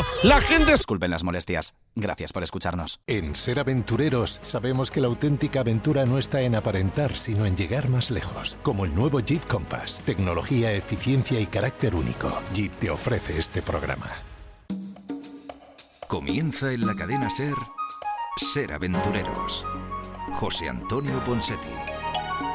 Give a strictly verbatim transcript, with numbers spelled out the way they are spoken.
La gente... Disculpen las molestias. Gracias por escucharnos. En Ser Aventureros sabemos que la auténtica aventura no está en aparentar, sino en llegar más lejos. Como el nuevo Jeep Compass. Tecnología, eficiencia y carácter único. Jeep te ofrece este programa. Comienza en la cadena SER, Ser Aventureros. José Antonio Ponseti.